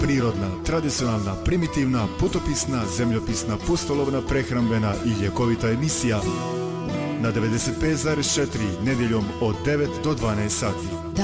Prirodna, tradicionalna, primitivna, putopisna, zemljopisna, pustolovna, prehrambena i ljekovita emisija na 95,4 nedjeljom od 9 do 12 sati.